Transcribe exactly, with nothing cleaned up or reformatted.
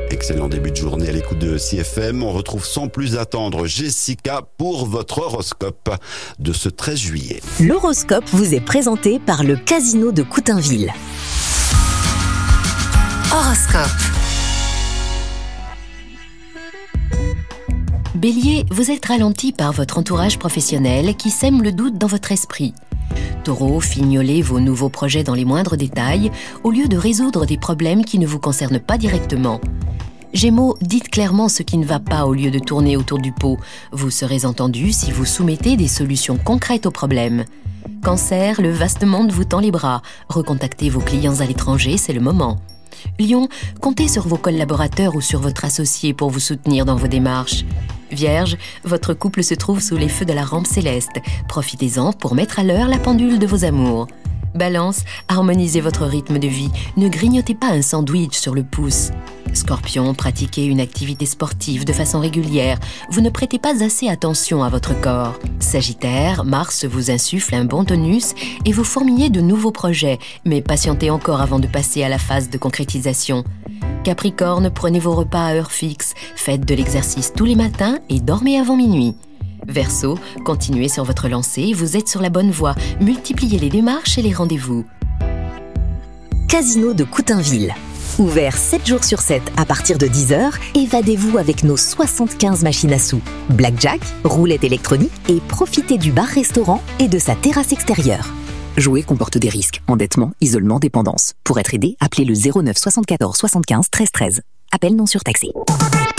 Excellent début de journée à l'écoute de C F M. On retrouve sans plus attendre Jessica pour votre horoscope de ce treize juillet. L'horoscope vous est présenté par le Casino de Coutainville. Horoscope. Bélier, vous êtes ralenti par votre entourage professionnel qui sème le doute dans votre esprit. Taureau, fignolez vos nouveaux projets dans les moindres détails au lieu de résoudre des problèmes qui ne vous concernent pas directement. Gémeaux, dites clairement ce qui ne va pas au lieu de tourner autour du pot. Vous serez entendu si vous soumettez des solutions concrètes aux problèmes. Cancer, le vaste monde vous tend les bras. Recontactez vos clients à l'étranger, c'est le moment. Lion, comptez sur vos collaborateurs ou sur votre associé pour vous soutenir dans vos démarches. Vierge, votre couple se trouve sous les feux de la rampe céleste. Profitez-en pour mettre à l'heure la pendule de vos amours. Balance, harmonisez votre rythme de vie. Ne grignotez pas un sandwich sur le pouce. Scorpion, pratiquez une activité sportive de façon régulière. Vous ne prêtez pas assez attention à votre corps. Sagittaire, Mars vous insuffle un bon tonus et vous fourmillez de nouveaux projets, mais patientez encore avant de passer à la phase de concrétisation. Capricorne, prenez vos repas à heure fixe, faites de l'exercice tous les matins et dormez avant minuit. Verseau, continuez sur votre lancée, vous êtes sur la bonne voie, multipliez les démarches et les rendez-vous. Casino de Coutainville. Ouvert sept jours sur sept à partir de dix heures, évadez-vous avec nos soixante-quinze machines à sous, blackjack, roulette électronique et profitez du bar-restaurant et de sa terrasse extérieure. Jouer comporte des risques, endettement, isolement, dépendance. Pour être aidé, appelez le zéro neuf soixante-quatorze soixante-quinze treize treize. Appel non surtaxé.